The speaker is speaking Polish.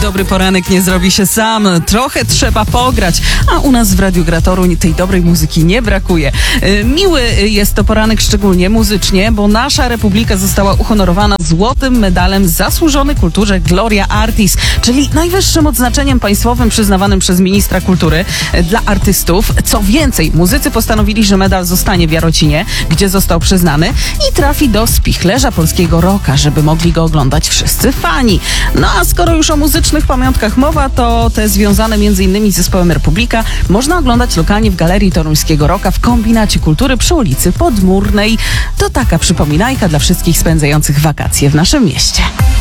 Dobry poranek nie zrobi się sam. Trochę trzeba pograć, a u nas w Radiu Gratoru tej dobrej muzyki nie brakuje. Miły jest to poranek szczególnie muzycznie, bo nasza Republika została uhonorowana złotym medalem Zasłużony Kulturze Gloria Artis, czyli najwyższym odznaczeniem państwowym przyznawanym przez ministra kultury dla artystów. Co więcej, muzycy postanowili, że medal zostanie w Jarocinie, gdzie został przyznany i trafi do spichlerza polskiego rocka, żeby mogli go oglądać wszyscy fani. No a skoro już o muzycznych pamiątkach mowa, to te związane m.in. z zespołem Republika można oglądać lokalnie w Galerii Toruńskiego Rocka w Kombinacie Kultury przy ulicy Podmurnej. To taka przypominajka dla wszystkich spędzających wakacje w naszym mieście.